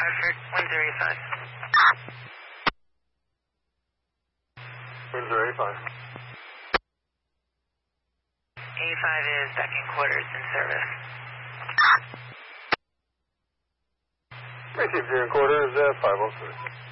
Hartford, 1085. 1085. 85 is back in quarters in service. Received here in quarters, 503.